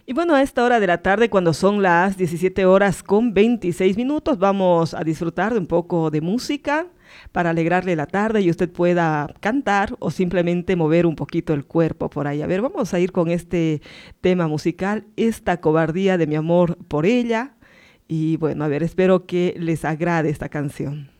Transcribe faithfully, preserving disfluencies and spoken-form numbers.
Y bueno, a esta hora de la tarde, cuando son las diecisiete horas con veintiséis minutos, vamos a disfrutar de un poco de música para alegrarle la tarde y usted pueda cantar o simplemente mover un poquito el cuerpo por ahí. A ver, vamos a ir con este tema musical, Esta cobardía de mi amor por ella. Y bueno, a ver, espero que les agrade esta canción.